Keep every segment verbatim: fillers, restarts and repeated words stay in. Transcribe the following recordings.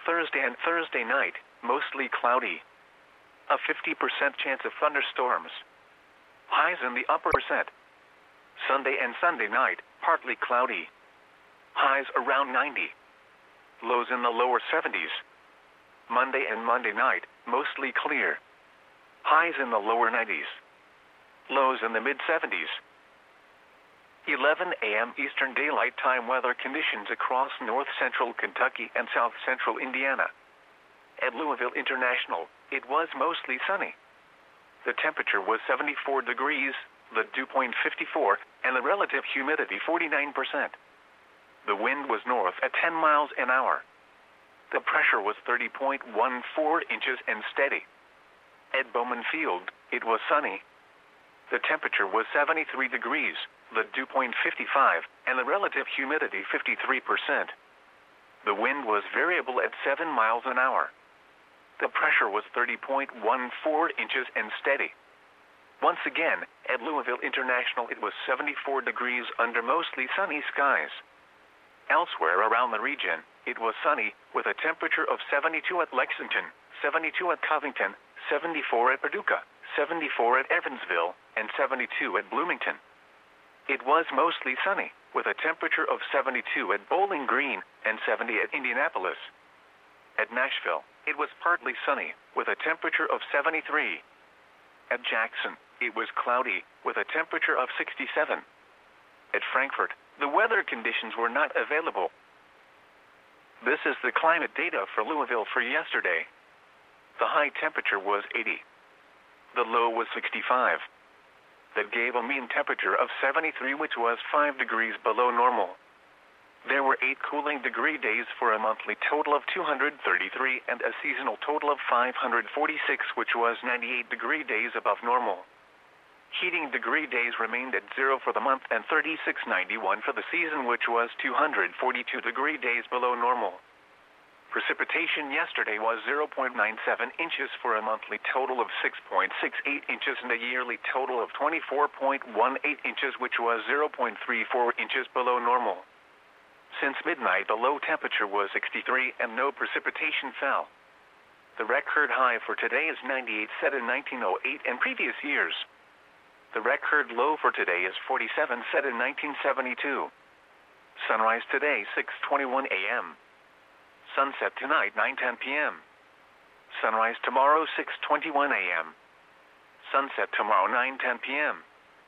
Thursday and Thursday night, mostly cloudy. A fifty percent chance of thunderstorms. Highs in the upper percent. Sunday and Sunday night, partly cloudy. Highs around ninety. Lows in the lower seventies. Monday and Monday night, mostly clear. Highs in the lower nineties. Lows in the mid-seventies. eleven a m Eastern Daylight Time weather conditions across north-central Kentucky and south-central Indiana. At Louisville International, it was mostly sunny. The temperature was seventy-four degrees, the dew point fifty-four, and the relative humidity forty-nine percent. The wind was north at ten miles an hour. The pressure was thirty point one four inches and steady. At Bowman Field, it was sunny. The temperature was seventy-three degrees, the dew point fifty-five, and the relative humidity fifty-three percent. The wind was variable at seven miles an hour. The pressure was thirty point one four inches and steady. Once again, at Louisville International it was seventy-four degrees under mostly sunny skies. Elsewhere around the region, it was sunny, with a temperature of seventy-two at Lexington, seventy-two at Covington, seventy-four at Paducah, seventy-four at Evansville, and seventy-two at Bloomington. It was mostly sunny, with a temperature of seventy-two at Bowling Green and seventy at Indianapolis. At Nashville, it was partly sunny, with a temperature of seventy-three. At Jackson, it was cloudy, with a temperature of sixty-seven. At Frankfort, the weather conditions were not available. This is the climate data for Louisville for yesterday. The high temperature was eighty. The low was sixty-five. That gave a mean temperature of seventy-three, which was five degrees below normal. There were eight cooling degree days for a monthly total of two hundred thirty-three and a seasonal total of five hundred forty-six, which was ninety-eight degree days above normal. Heating degree days remained at zero for the month and thirty-six ninety-one for the season, which was two hundred forty-two degree days below normal. Precipitation yesterday was zero point nine seven inches for a monthly total of six point six eight inches and a yearly total of twenty-four point one eight inches, which was zero point three four inches below normal. Since midnight, the low temperature was sixty-three and no precipitation fell. The record high for today is ninety-eight, set in nineteen oh eight and previous years. The record low for today is forty-seven, set in nineteen seventy-two. Sunrise today, six twenty-one a m Sunset tonight, nine ten p m Sunrise tomorrow, six twenty-one a m Sunset tomorrow, nine ten p m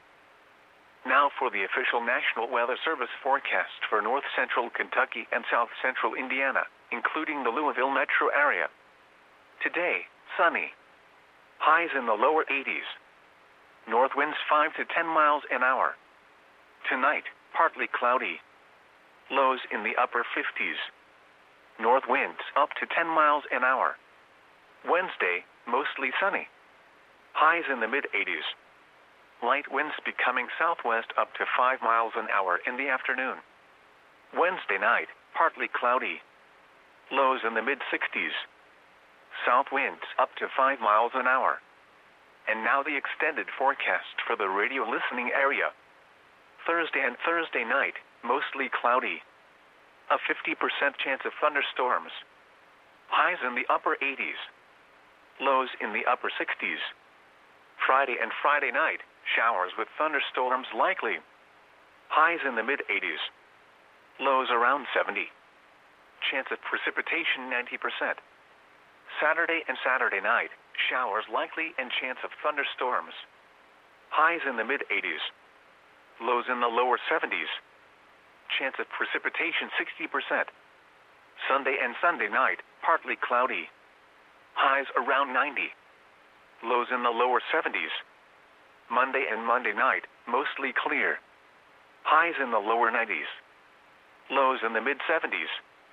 Now for the official National Weather Service forecast for north-central Kentucky and south-central Indiana, including the Louisville metro area. Today, sunny. Highs in the lower eighties. North winds five to ten miles an hour. Tonight, partly cloudy. Lows in the upper fifties. North winds up to ten miles an hour. Wednesday, mostly sunny. Highs in the mid-eighties. Light winds becoming southwest up to five miles an hour in the afternoon. Wednesday night, partly cloudy. Lows in the mid-sixties. South winds up to five miles an hour. And now the extended forecast for the radio listening area. Thursday and Thursday night, mostly cloudy. A fifty percent chance of thunderstorms. Highs in the upper eighties. Lows in the upper sixties. Friday and Friday night, showers with thunderstorms likely. Highs in the mid-eighties. Lows around seventy. Chance of precipitation ninety percent. Saturday and Saturday night, showers likely and chance of thunderstorms. Highs in the mid-eighties. Lows in the lower seventies. Chance of precipitation sixty percent. Sunday and Sunday night, partly cloudy. Highs around ninety. Lows in the lower seventies. Monday and Monday night, mostly clear. Highs in the lower nineties. Lows in the mid-seventies.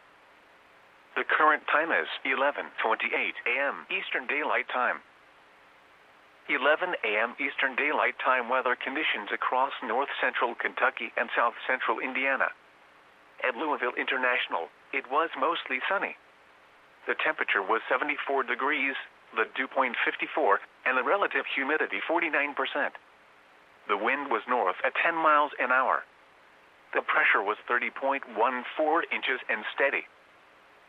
The current time is eleven twenty-eight a m Eastern Daylight Time. eleven a m Eastern Daylight Time weather conditions across north-central Kentucky and south-central Indiana. At Louisville International, it was mostly sunny. The temperature was seventy-four degrees, the dew point fifty-four, and the relative humidity forty-nine percent. The wind was north at ten miles an hour. The pressure was thirty point one four inches and steady.